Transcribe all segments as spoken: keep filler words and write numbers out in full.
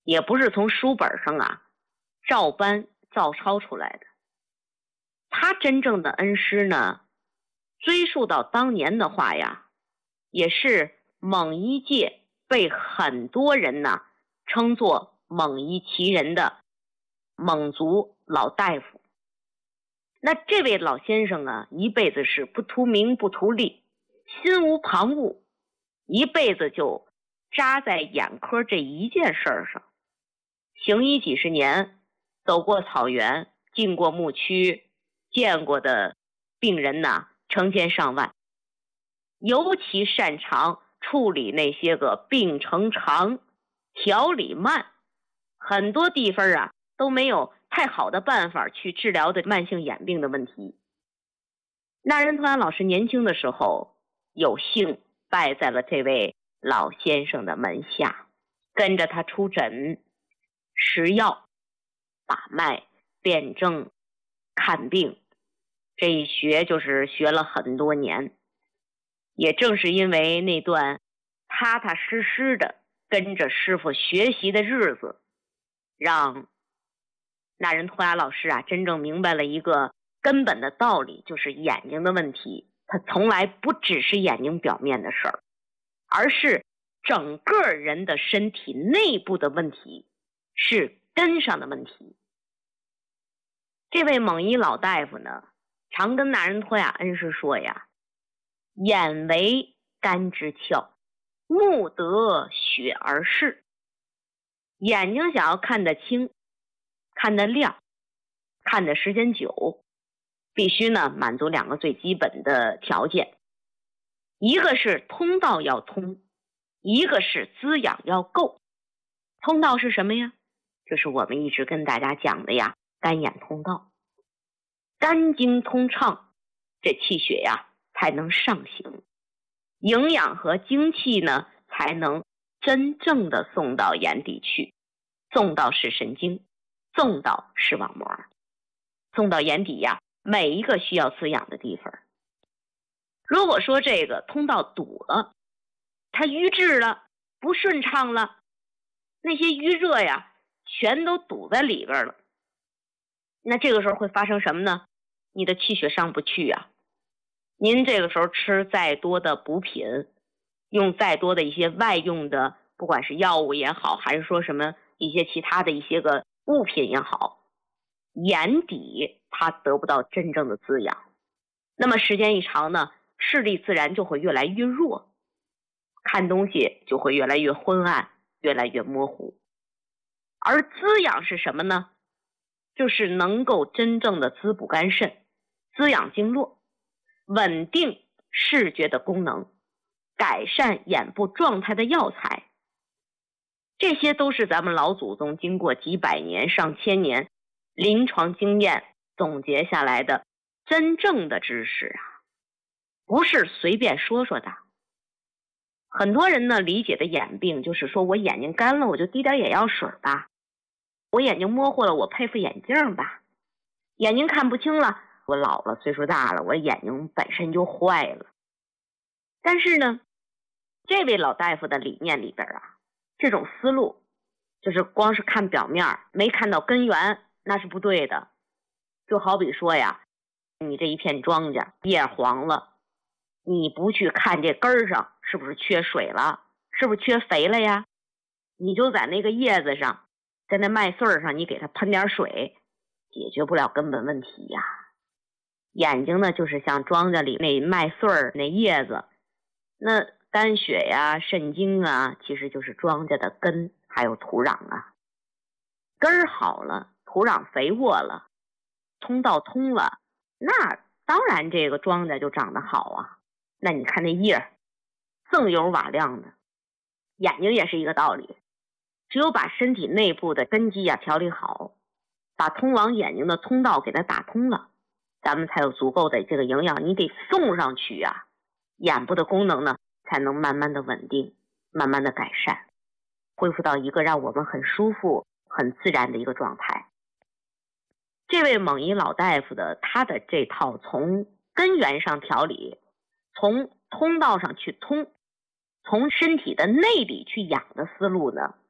也不是从书本上啊照搬照抄出来的。他真正的恩师呢，追溯到当年的话呀，也是蒙医界被很多人呢称作蒙医奇人的蒙族老大夫。那这位老先生啊，一辈子是不图名不图利，心无旁骛，一辈子就扎在眼科这一件事儿上，行医几十年，走过草原，进过牧区，见过的病人呐成千上万，尤其擅长处理那些个病程长、调理慢，很多地方啊都没有太好的办法去治疗的慢性眼病的问题。那仁图安老师年轻的时候，有幸拜在了这位老先生的门下，跟着他出诊、食药、把脉、辩证、看病，这一学就是学了很多年。也正是因为那段踏踏实实的跟着师傅学习的日子，让那仁图拉老师啊真正明白了一个根本的道理，就是眼睛的问题它从来不只是眼睛表面的事儿，而是整个人的身体内部的问题，是根上的问题。这位蒙医老大夫呢，常跟那仁托亚恩师说呀，眼为肝之窍，目得血而视。眼睛想要看得清、看得亮、看得时间久，必须呢满足两个最基本的条件，一个是通道要通，一个是滋养要够。通道是什么呀？就是我们一直跟大家讲的呀，肝眼通道。肝经通畅，这气血呀才能上行，营养和精气呢才能真正的送到眼底去，送到视神经，送到视网膜，送到眼底呀每一个需要滋养的地方。如果说这个通道堵了，它瘀滞了，不顺畅了，那些瘀热呀全都堵在里边了，那这个时候会发生什么呢？你的气血上不去呀，您这个时候吃再多的补品，用再多的一些外用的，不管是药物也好，还是说什么一些其他的一些个物品也好，眼底它得不到真正的滋养，那么时间一长呢，视力自然就会越来越弱，看东西就会越来越昏暗，越来越模糊。而滋养是什么呢？就是能够真正的滋补肝肾，滋养经络，稳定视觉的功能，改善眼部状态的药材。这些都是咱们老祖宗经过几百年上千年临床经验总结下来的真正的知识啊，不是随便说说的。很多人呢理解的眼病就是说，我眼睛干了我就滴点眼药水吧，我眼睛模糊了我配副眼镜吧，眼睛看不清了我老了岁数大了我眼睛本身就坏了。但是呢，这位老大夫的理念里边啊，这种思路就是光是看表面没看到根源，那是不对的。就好比说呀，你这一片庄稼叶黄了，你不去看这根上是不是缺水了，是不是缺肥了呀，你就在那个叶子上，在那麦穗上你给它喷点水，解决不了根本问题呀。眼睛呢就是像庄稼里那麦穗那叶子，那肝血呀肾经啊其实就是庄稼的根还有土壤啊。根儿好了，土壤肥沃了，通道通了，那当然这个庄稼就长得好啊。那你看那叶锃油瓦亮的，眼睛也是一个道理，只有把身体内部的根基啊调理好，把通往眼睛的通道给它打通了，咱们才有足够的这个营养，你得送上去啊，眼部的功能呢才能慢慢的稳定，慢慢的改善，恢复到一个让我们很舒服很自然的一个状态。这位蒙医老大夫的他的这套从根源上调理，从通道上去通，从身体的内里去养的思路呢，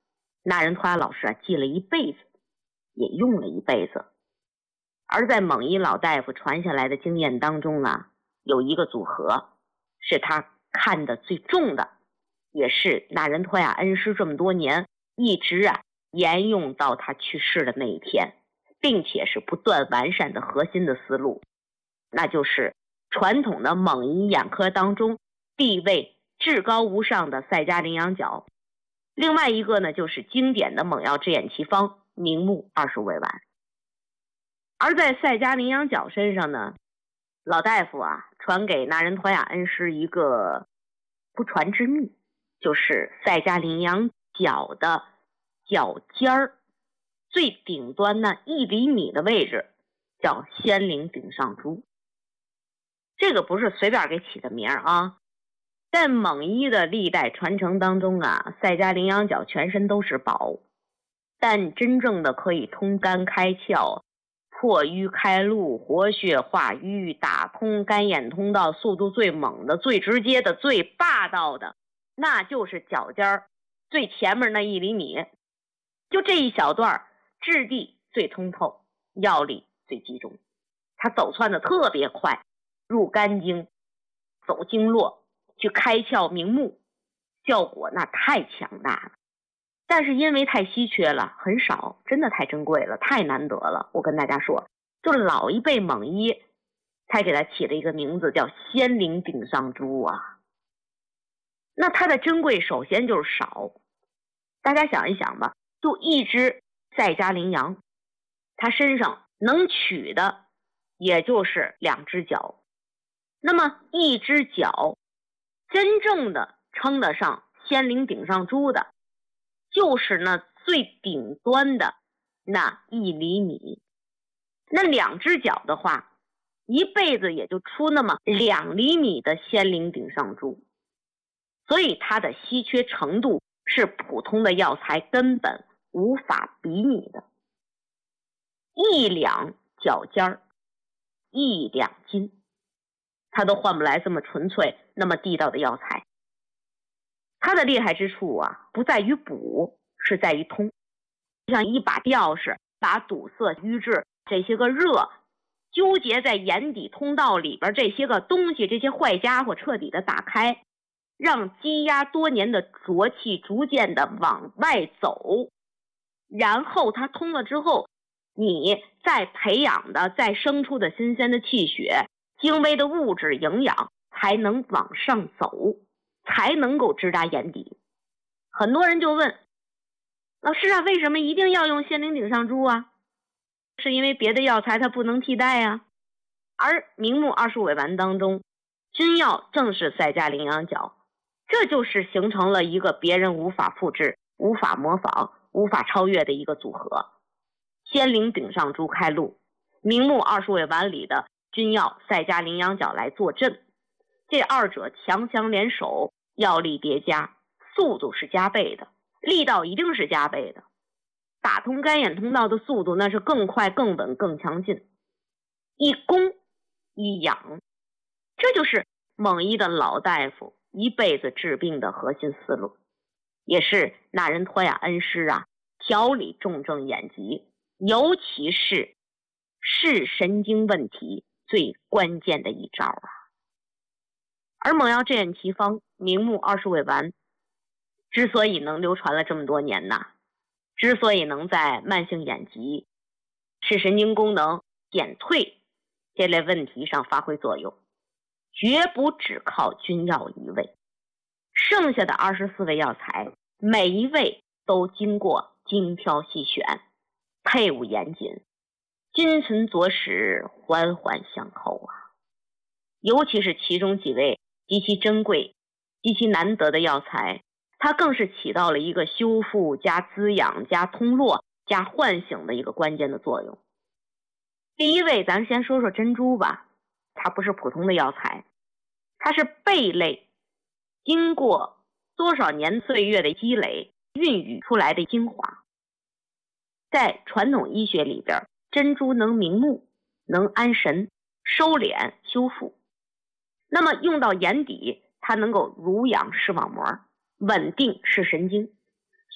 那仁托亚老师啊记了一辈子，也用了一辈子。而在蒙医老大夫传下来的经验当中啊，有一个组合是他看得最重的，也是那仁托亚恩师这么多年一直啊沿用到他去世的那一天，并且是不断完善的核心的思路，那就是传统的蒙医眼科当中地位至高无上的赛迦羚羊角，另外一个呢就是经典的蒙药治眼奇方明目二十五味丸。而在赛迦羚羊角身上呢，老大夫啊传给那仁托亚恩师一个不传之秘，就是赛迦羚羊角的角尖儿最顶端那一厘米的位置叫仙灵顶上珠。这个不是随便给起的名儿啊，在蒙医的历代传承当中啊，赛迦羚羊角全身都是宝，但真正的可以通肝开窍、破瘀开路、活血化瘀、打通肝眼通道速度最猛的、最直接的、最霸道的，那就是脚尖儿最前面那一厘米。就这一小段，质地最通透，药力最集中，它走窜的特别快，入肝经，走经络，去开窍明目，效果那太强大了。但是因为太稀缺了，很少，真的太珍贵了，太难得了。我跟大家说，就老一辈蒙医才给它起了一个名字叫仙灵顶上珠啊。那它的珍贵首先就是少，大家想一想吧，就一只赛迦羚羊，它身上能取的也就是两只脚，那么一只脚真正的称得上仙灵顶上珠的，就是那最顶端的那一厘米。那两只脚的话，一辈子也就出那么两厘米的仙灵顶上珠，所以它的稀缺程度是普通的药材根本无法比拟的。一两脚尖儿，一两斤，它都换不来这么纯粹那么地道的药材。它的厉害之处啊，不在于补，是在于通。像一把钥匙把堵塞、瘀滞这些个热纠结在眼底通道里边这些个东西，这些坏家伙彻底的打开，让积压多年的浊气逐渐的往外走，然后它通了之后，你再培养的再生出的新鲜的气血、精微的物质营养才能往上走，才能够直达眼底。很多人就问老师啊，为什么一定要用仙灵顶上珠啊？是因为别的药材它不能替代啊。而明目二十五味丸当中，君药正是赛迦羚羊角，这就是形成了一个别人无法复制、无法模仿、无法超越的一个组合。仙灵顶上珠开路，明目二十五味丸里的君药赛迦羚羊角来坐镇，这二者强强联手，药力叠加，速度是加倍的，力道一定是加倍的，打通肝眼通道的速度那是更快、更稳、更强劲。一攻一养，这就是蒙医的老大夫一辈子治病的核心思路，也是那仁托亚恩师啊调理重症眼疾，尤其是视神经问题最关键的一招啊。而蒙药治眼奇方明目二十味丸之所以能流传了这么多年呐，之所以能在慢性眼疾、视神经功能减退这类问题上发挥作用，绝不只靠君药一味，剩下的二十四味药材每一味都经过精挑细选，配伍严谨，君存佐使，环环相扣啊。尤其是其中几味极其珍贵、极其难得的药材，它更是起到了一个修复加滋养加通络加唤醒的一个关键的作用。第一位咱先说说珍珠吧，它不是普通的药材，它是贝类经过多少年岁月的积累孕育出来的精华。在传统医学里边，珍珠能明目，能安神、收敛、修复。那么用到眼底，它能够濡养视网膜，稳定视神经，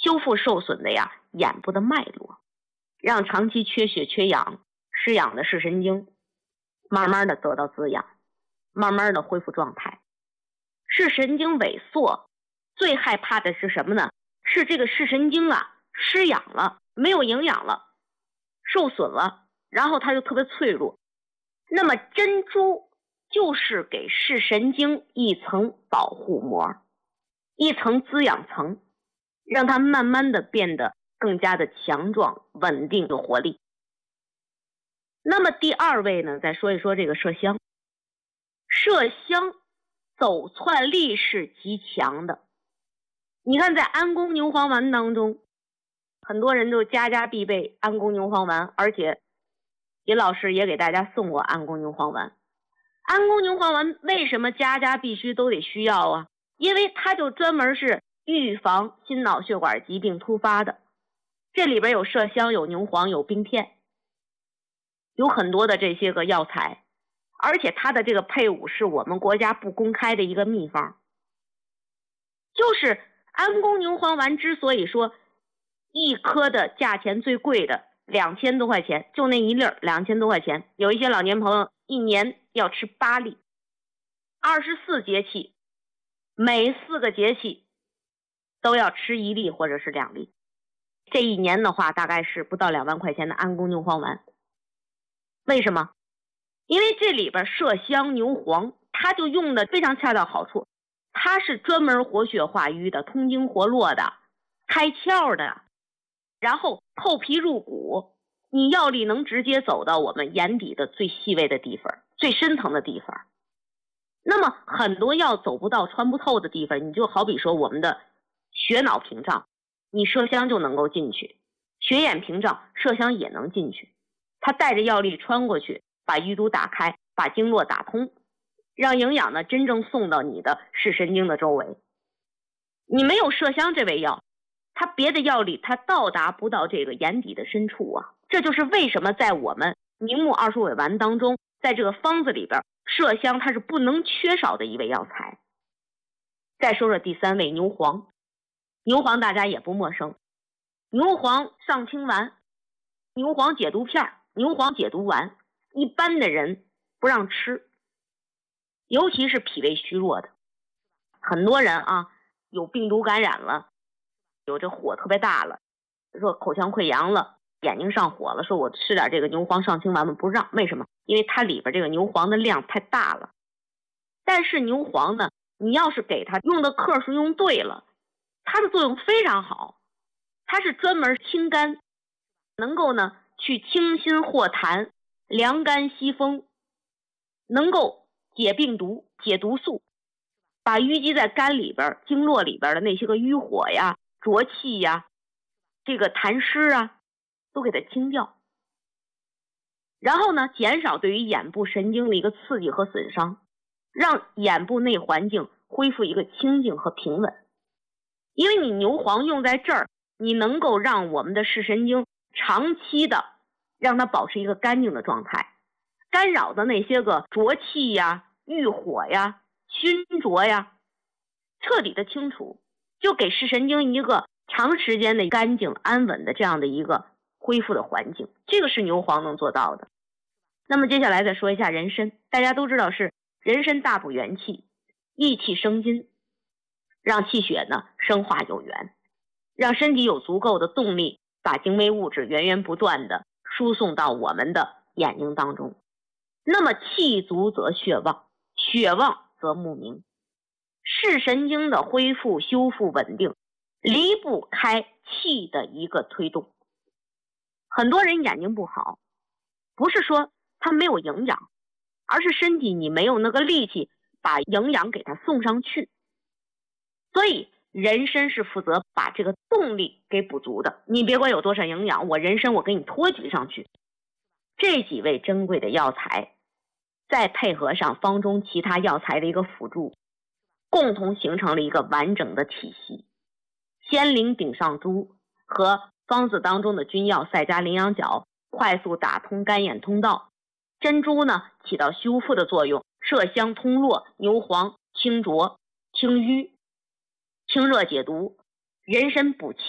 修复受损的呀眼部的脉络，让长期缺血缺氧失养的视神经慢慢的得到滋养，慢慢的恢复状态。视神经萎缩最害怕的是什么呢？是这个视神经啊失养了，没有营养了，受损了，然后它就特别脆弱。那么珍珠就是给视神经一层保护膜，一层滋养层，让它慢慢的变得更加的强壮、稳定的活力。那么第二位呢，再说一说这个麝香。麝香走窜力是极强的。你看在安宫牛黄丸当中，很多人都家家必备安宫牛黄丸，而且尹老师也给大家送过安宫牛黄丸。安宫牛黄丸为什么家家必须都得需要啊？因为它就专门是预防心脑血管疾病突发的。这里边有麝香，有牛黄，有冰片，有很多的这些个药材，而且它的这个配伍是我们国家不公开的一个秘方。就是安宫牛黄丸之所以说一颗的价钱最贵的两千多块钱，就那一粒两千多块钱，有一些老年朋友一年要吃八粒，二十四节气，每四个节气都要吃一粒或者是两粒，这一年的话大概是不到两万块钱的安宫牛黄丸。为什么？因为这里边麝香牛黄它就用的非常恰到好处，它是专门活血化瘀的，通经活络的，开窍的，然后透皮入骨，你药力能直接走到我们眼底的最细微的地方，最深层的地方。那么很多药走不到穿不透的地方，你就好比说我们的血脑屏障，你麝香就能够进去，血眼屏障麝香也能进去，它带着药力穿过去，把淤堵打开，把经络打通，让营养呢真正送到你的视神经的周围。你没有麝香这味药，它别的药力它到达不到这个眼底的深处啊。这就是为什么在我们宁木二鼠尾丸当中，在这个方子里边，麝香它是不能缺少的一味药材。再说说第三位牛黄。牛黄大家也不陌生，牛黄上清丸、牛黄解毒片、牛黄解毒丸，一般的人不让吃，尤其是脾胃虚弱的。很多人啊有病毒感染了，有这火特别大了，说口腔溃疡了，眼睛上火了，说我吃点这个牛黄上清丸，不让。为什么？因为它里边这个牛黄的量太大了。但是牛黄呢，你要是给它用的克数用对了，它的作用非常好，它是专门清肝，能够呢去清心化痰、凉肝息风，能够解病毒、解毒素，把淤积在肝里边、经络里边的那些个淤火呀、浊气呀、这个痰湿啊，都给它清掉。然后呢，减少对于眼部神经的一个刺激和损伤，让眼部内环境恢复一个清静和平稳。因为你牛黄用在这儿，你能够让我们的视神经长期的让它保持一个干净的状态，干扰的那些个浊气呀、郁火呀、熏浊呀，彻底的清除，就给视神经一个长时间的干净安稳的这样的一个恢复的环境，这个是牛黄能做到的。那么接下来再说一下人参。大家都知道是人参大补元气，益气生津，让气血呢生化有源，让身体有足够的动力，把精微物质源源不断的输送到我们的眼睛当中。那么气足则血旺，血旺则目明。视神经的恢复、修复、稳定，离不开气的一个推动。很多人眼睛不好，不是说他没有营养，而是身体你没有那个力气把营养给他送上去。所以人参是负责把这个动力给补足的。你别管有多少营养，我人参我给你托举上去。这几味珍贵的药材，再配合上方中其他药材的一个辅助，共同形成了一个完整的体系。仙灵顶上珠和方子当中的君药赛加羚羊角，快速打通肝眼通道。珍珠呢起到修复的作用，麝香通络，牛黄清浊清瘀，清热解毒，人参补气，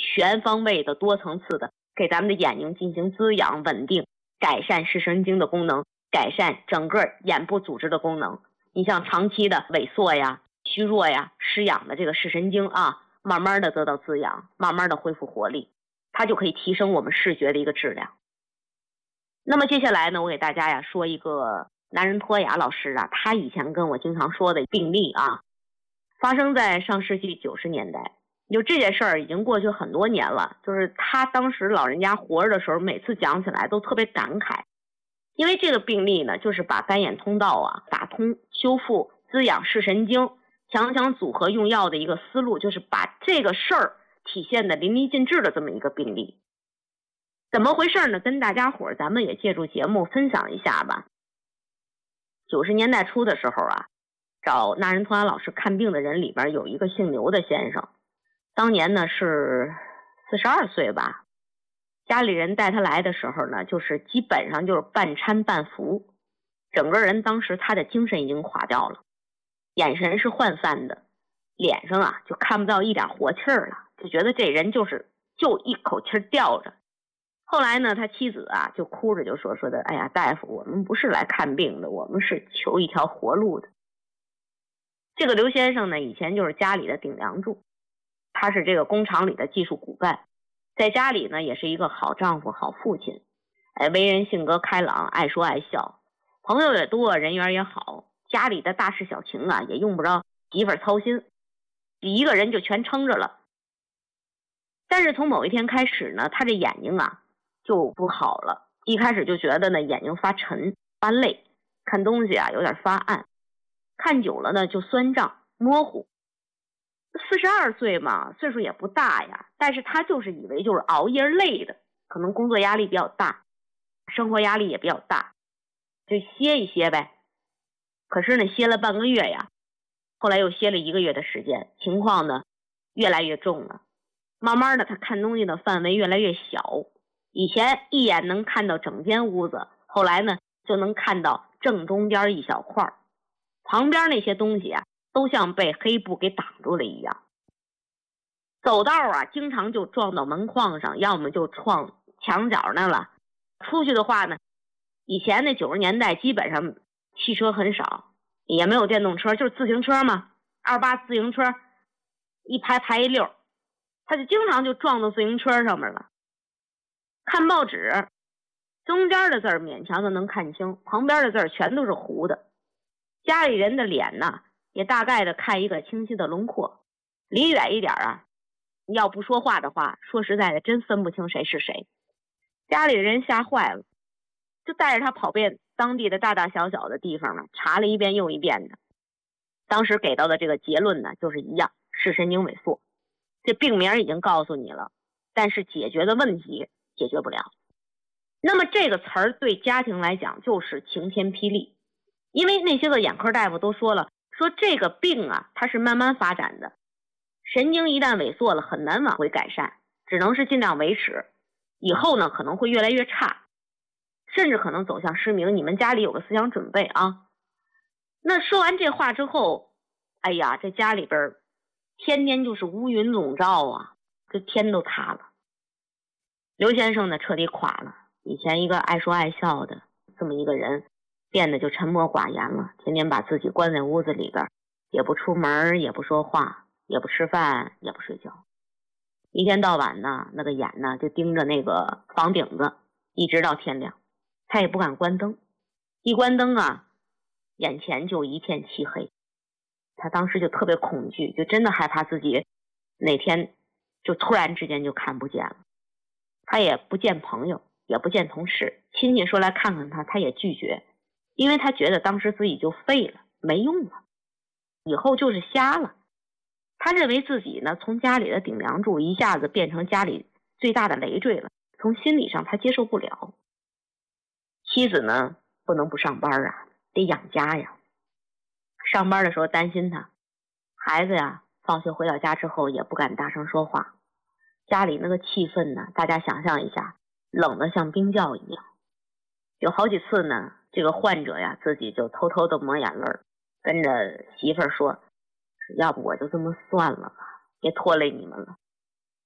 全方位的、多层次的给咱们的眼睛进行滋养、稳定，改善视神经的功能，改善整个眼部组织的功能。你像长期的萎缩呀、虚弱呀、失养的这个视神经啊，慢慢的得到滋养，慢慢的恢复活力，它就可以提升我们视觉的一个质量。那么接下来呢，我给大家呀说一个南仁托雅老师啊，他以前跟我经常说的病例啊，发生在上世纪九十年代。就这件事儿已经过去很多年了，就是他当时老人家活着的时候，每次讲起来都特别感慨。因为这个病例呢，就是把干眼通道啊打通、修复、滋养视神经、强强组合用药的一个思路，就是把这个事儿体现的淋漓尽致的这么一个病例。怎么回事呢？跟大家伙儿咱们也借助节目分享一下吧。九十年代初的时候啊，找纳仁托雅老师看病的人里边有一个姓刘的先生，当年呢是四十二岁吧。家里人带他来的时候呢，就是基本上就是半搀半扶，整个人当时他的精神已经垮掉了，眼神是涣散的，脸上啊就看不到一点活气儿了，就觉得这人就是就一口气吊着。后来呢，他妻子啊就哭着就说说的，哎呀，大夫，我们不是来看病的，我们是求一条活路的。这个刘先生呢，以前就是家里的顶梁柱，他是这个工厂里的技术骨干，在家里呢也是一个好丈夫、好父亲，哎，为人性格开朗，爱说爱笑，朋友也多，人缘也好，家里的大事小情啊也用不着媳妇儿操心，一个人就全撑着了。但是从某一天开始呢，他这眼睛啊就不好了，一开始就觉得呢眼睛发沉、发累，看东西啊有点发暗，看久了呢就酸胀、模糊。四十二岁嘛，岁数也不大呀，但是他就是以为就是熬夜累的，可能工作压力比较大，生活压力也比较大，就歇一歇呗。可是呢，歇了半个月呀，后来又歇了一个月的时间，情况呢越来越重了。慢慢的，他看东西的范围越来越小，以前一眼能看到整间屋子，后来呢就能看到正中间一小块，旁边那些东西啊都像被黑布给挡住了一样。走道啊经常就撞到门框上，要么就撞墙角那了。出去的话呢，以前那九十年代基本上汽车很少，也没有电动车，就是自行车嘛，二八自行车一排排一溜，他就经常就撞到自行车上面了。看报纸，中间的字儿勉强的能看清，旁边的字儿全都是糊的。家里人的脸呢也大概的看一个清晰的轮廓，离远一点啊，要不说话的话，说实在的真分不清谁是谁。家里人吓坏了，就带着他跑遍当地的大大小小的地方呢，查了一遍又一遍的。当时给到的这个结论呢就是一样，视神经萎缩。这病名已经告诉你了，但是解决的问题解决不了。那么这个词儿对家庭来讲就是晴天霹雳，因为那些个眼科大夫都说了，说这个病啊它是慢慢发展的，神经一旦萎缩了很难往回改善，只能是尽量维持，以后呢可能会越来越差，甚至可能走向失明，你们家里有个思想准备啊。那说完这话之后，哎呀，这家里边天天就是乌云笼罩啊，这天都塌了。刘先生呢彻底垮了，以前一个爱说爱笑的这么一个人，变得就沉默寡言了，天天把自己关在屋子里边，也不出门，也不说话，也不吃饭，也不睡觉，一天到晚呢那个眼呢就盯着那个房顶子，一直到天亮，他也不敢关灯，一关灯啊眼前就一片漆黑。他当时就特别恐惧，就真的害怕自己哪天就突然之间就看不见了。他也不见朋友，也不见同事，亲戚说来看看他，他也拒绝，因为他觉得当时自己就废了，没用了，以后就是瞎了。他认为自己呢从家里的顶梁柱一下子变成家里最大的累赘了，从心理上他接受不了。妻子呢不能不上班啊，得养家呀。上班的时候担心他，孩子呀放学回到家之后也不敢大声说话，家里那个气氛呢，大家想象一下，冷得像冰窖一样。有好几次呢，这个患者呀自己就偷偷的抹眼泪，跟着媳妇儿说，要不我就这么算了吧，别拖累你们了。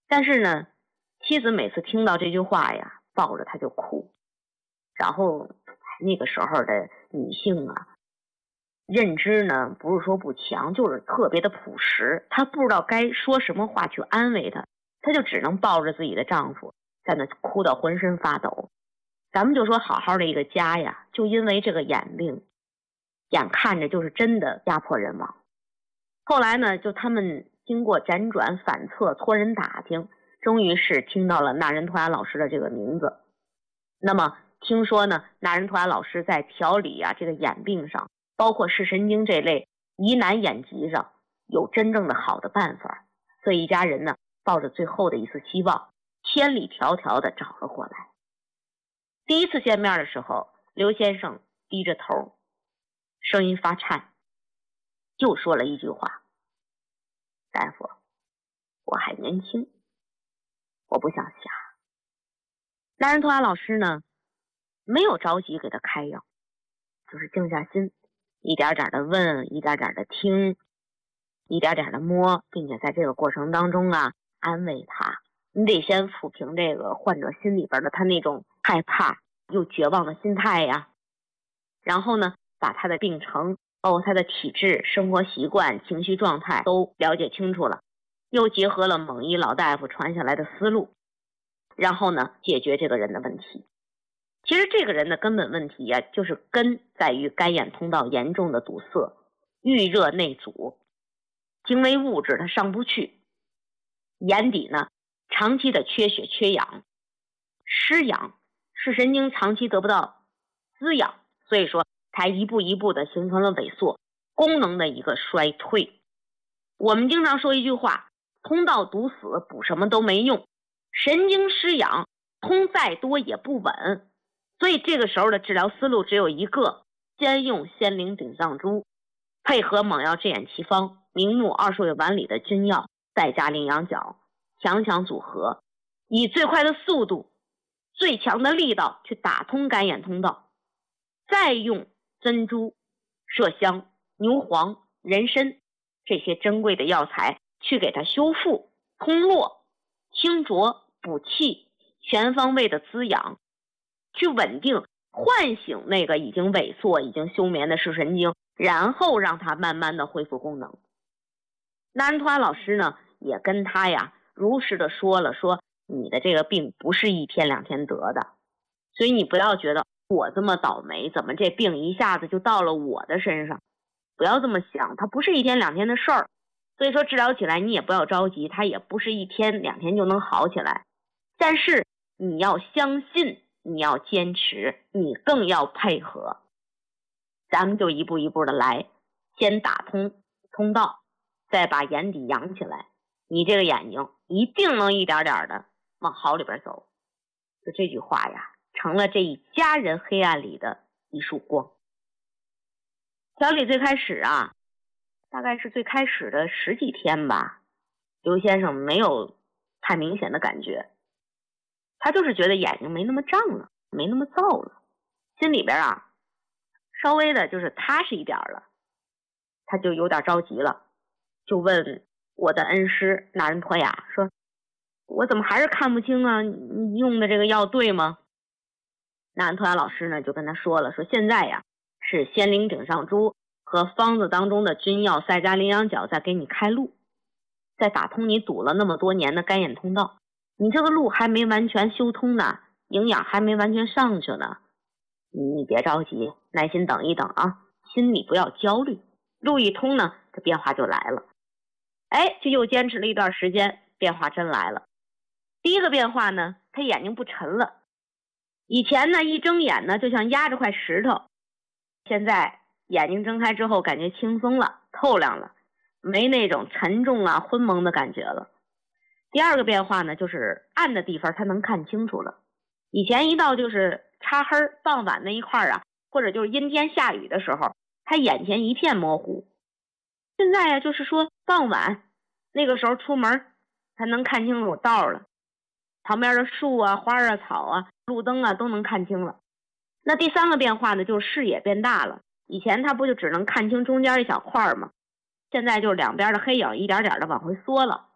但是呢，妻子每次听到这句话呀，抱着他就哭。然后那个时候的女性啊，认知呢不是说不强，就是特别的朴实，她不知道该说什么话去安慰他，她就只能抱着自己的丈夫在那哭到浑身发抖。咱们就说好好的一个家呀，就因为这个眼病，眼看着就是真的家破人亡。后来呢，就他们经过辗转反侧，托人打听，终于是听到了纳仁图雅老师的这个名字。那么听说呢，纳仁图雅老师在调理啊这个眼病上，包括视神经这类疑难眼疾上有真正的好的办法，所以一家人呢抱着最后的一丝希望，千里迢迢的找了过来。第一次见面的时候，刘先生低着头，声音发颤，就说了一句话：大夫，我还年轻，我不想瞎。纳仁图雅老师呢没有着急给他开药，就是静下心，一点点的问，一点点的听，一点点的摸，并且在这个过程当中啊安慰他。你得先抚平这个患者心里边的他那种害怕又绝望的心态呀，然后呢把他的病程包括他的体质、生活习惯、情绪状态都了解清楚了，又结合了蒙医老大夫传下来的思路，然后呢解决这个人的问题。其实这个人的根本问题呀、啊，就是根在于干眼通道严重的堵塞，郁热内阻，精微物质它上不去，眼底呢长期的缺血缺氧，失氧，视神经长期得不到滋养，所以说才一步一步的形成了萎缩，功能的一个衰退。我们经常说一句话，通道堵死补什么都没用，神经失养通再多也不稳。所以这个时候的治疗思路只有一个，先用仙灵顶上珠，配合猛药治眼奇方明目二十味丸里的君药，再加羚羊角，强强组合，以最快的速度、最强的力道去打通干眼通道，再用珍珠、麝香、牛黄、人参这些珍贵的药材去给它修复、通络、清浊、补气，全方位的滋养，去稳定、唤醒那个已经萎缩、已经休眠的视神经，然后让它慢慢的恢复功能。纳仁图雅老师呢，也跟他呀如实的说了，说你的这个病不是一天两天得的，所以你不要觉得我这么倒霉，怎么这病一下子就到了我的身上，不要这么想，它不是一天两天的事儿。所以说治疗起来你也不要着急，它也不是一天两天就能好起来，但是你要相信，你要坚持，你更要配合。咱们就一步一步的来，先打通通道，再把眼底养起来，你这个眼睛一定能一点点的往好里边走。就这句话呀，成了这一家人黑暗里的一束光。调理最开始啊，大概是最开始的十几天吧，刘先生没有太明显的感觉，他就是觉得眼睛没那么胀了，没那么燥了，心里边啊稍微的就是踏实一点了。他就有点着急了，就问我的恩师纳仁图雅说，我怎么还是看不清啊，你用的这个药对吗？纳仁图雅老师呢就跟他说了，说现在呀是仙灵顶上珠和方子当中的君药再加羚羊角在给你开路，在打通你堵了那么多年的干眼通道，你这个路还没完全修通呢，营养还没完全上去呢，你别着急，耐心等一等啊，心里不要焦虑，路一通呢，这变化就来了。哎，这又坚持了一段时间，变化真来了。第一个变化呢，他眼睛不沉了，以前呢一睁眼呢就像压着块石头，现在眼睛睁开之后感觉轻松了，透亮了，没那种沉重啊昏蒙的感觉了。第二个变化呢，就是暗的地方他能看清楚了，以前一到就是擦黑傍晚那一块啊，或者就是阴天下雨的时候，他眼前一片模糊。现在呀、啊，就是说傍晚那个时候出门他能看清楚道了，旁边的树啊、花啊、草啊、路灯啊都能看清了。那第三个变化呢，就是视野变大了，以前他不就只能看清中间一小块吗？现在就是两边的黑影一点点的往回缩了，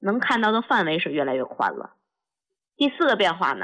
能看到的范围是越来越宽了。第四个变化呢，